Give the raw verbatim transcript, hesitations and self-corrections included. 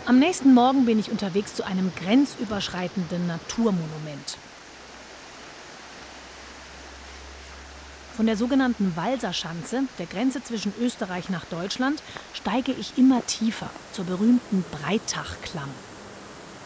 Am nächsten Morgen bin ich unterwegs zu einem grenzüberschreitenden Naturmonument. Von der sogenannten Walserschanze, der Grenze zwischen Österreich nach Deutschland, steige ich immer tiefer zur berühmten Breitachklamm.